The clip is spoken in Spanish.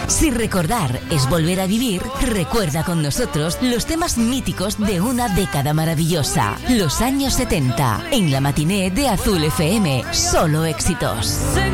Si recordar es volver a vivir, recuerda con nosotros los temas míticos de una década maravillosa. Los años 70, en la matiné de Azul FM. Solo éxitos.